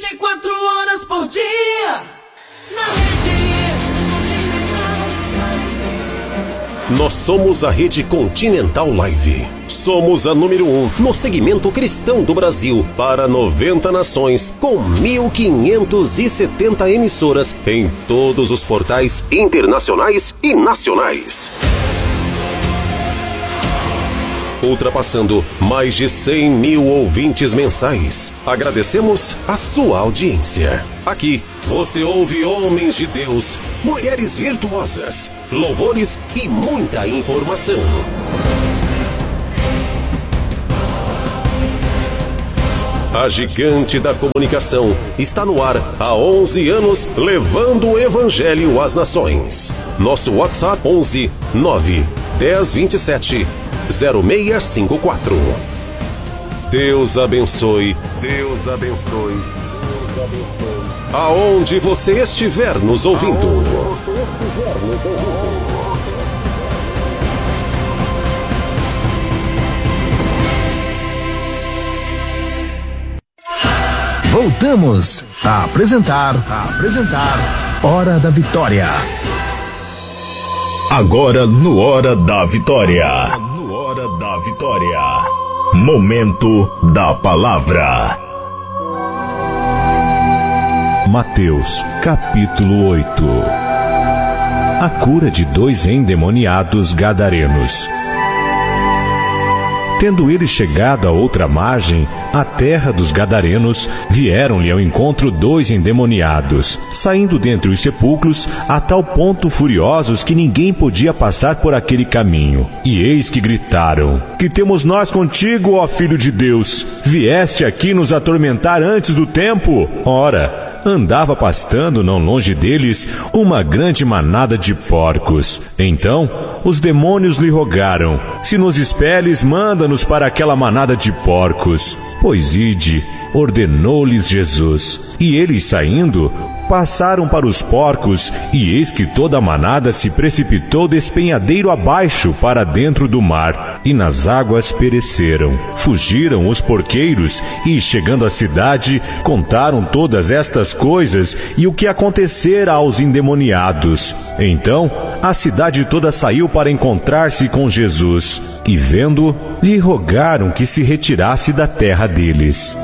24 horas por dia, na Rede Continental. Nós somos a Rede Continental Live. Somos a número 1 no segmento cristão do Brasil para 90 nações, com 1.570 emissoras em todos os portais internacionais e nacionais. Ultrapassando mais de 100 mil ouvintes mensais. Agradecemos a sua audiência. Aqui você ouve homens de Deus, mulheres virtuosas, louvores e muita informação. A gigante da comunicação está no ar há 11 anos, levando o evangelho às nações. Nosso WhatsApp 11 9 10 27 0654. Deus abençoe. Deus abençoe. Deus abençoe. Aonde você estiver nos ouvindo. Voltamos a apresentar Hora da Vitória. Agora no Hora da Vitória. Momento da Palavra. Mateus, capítulo 8. A cura de 2 endemoniados gadarenos. Tendo eles chegado à outra margem, a terra dos gadarenos, vieram-lhe ao encontro 2 endemoniados, saindo dentre os sepulcros, a tal ponto furiosos que ninguém podia passar por aquele caminho. E eis que gritaram: Que temos nós contigo, ó Filho de Deus? Vieste aqui nos atormentar antes do tempo? Ora, andava pastando não longe deles uma grande manada de porcos. Então os demônios lhe rogaram: Se nos expeles, manda-nos para aquela manada de porcos. Pois ide, ordenou-lhes Jesus. E eles saindo, passaram para os porcos, e eis que toda a manada se precipitou despenhadeiro abaixo para dentro do mar, e nas águas pereceram. Fugiram os porqueiros, e chegando à cidade, contaram todas estas coisas e o que acontecera aos endemoniados. Então a cidade toda saiu para encontrar-se com Jesus, e vendo, lhe rogaram que se retirasse da terra deles.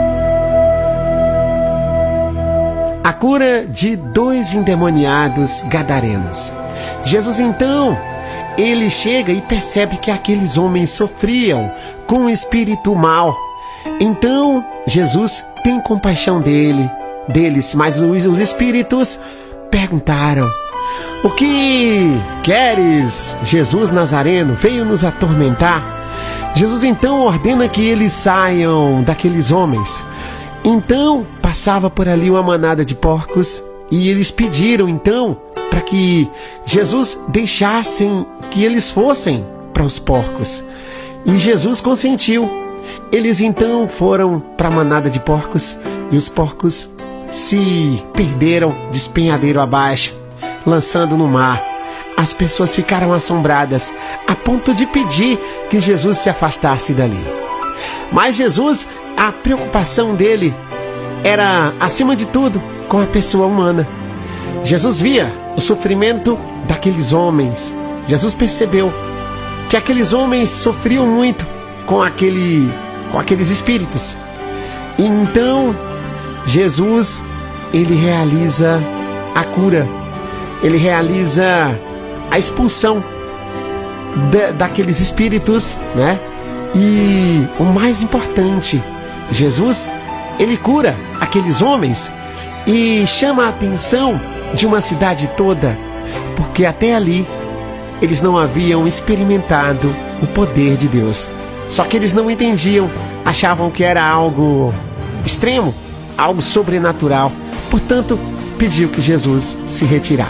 A cura de 2 endemoniados gadarenos. Jesus então, ele chega e percebe que aqueles homens sofriam com um espírito mau. Então Jesus tem compaixão deles, mas os espíritos perguntaram: O que queres, Jesus Nazareno? Veio nos atormentar? Jesus então ordena que eles saiam daqueles homens. Então passava por ali uma manada de porcos, e eles pediram então para que Jesus deixassem que eles fossem para os porcos. E Jesus consentiu. Eles então foram para a manada de porcos, e os porcos se perderam despenhadeiro abaixo, lançando no mar. As pessoas ficaram assombradas, a ponto de pedir que Jesus se afastasse dali. Mas Jesus, a preocupação dele era, acima de tudo, com a pessoa humana. Jesus via o sofrimento daqueles homens. Jesus percebeu que aqueles homens sofriam muito com aqueles espíritos. E então Jesus, ele realiza a cura. Ele realiza a expulsão daqueles espíritos, né? E o mais importante, Jesus, ele cura aqueles homens e chama a atenção de uma cidade toda, porque até ali eles não haviam experimentado o poder de Deus. Só que eles não entendiam, achavam que era algo extremo, algo sobrenatural. Portanto, pediu que Jesus se retirasse.